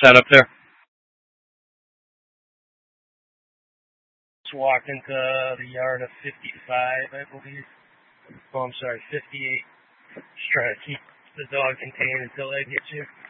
That up there? Just walked into the yard of 55, I believe. Oh, I'm sorry, 58. Just trying to keep the dog contained until I get you.